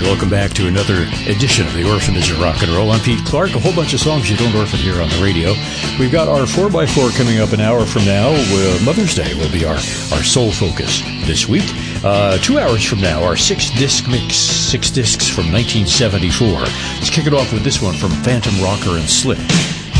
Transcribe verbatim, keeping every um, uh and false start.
And welcome back to another edition of the Orphanage of Rock and Roll. I'm Pete Clark. A whole bunch of songs you don't orphan here on the radio. We've got our four by four coming up an hour from now. Uh, Mother's Day will be our, our sole focus this week. Uh, two hours from now, our six-disc mix, six discs from nineteen seventy-four. Let's kick it off with this one from Phantom Rocker and Slick.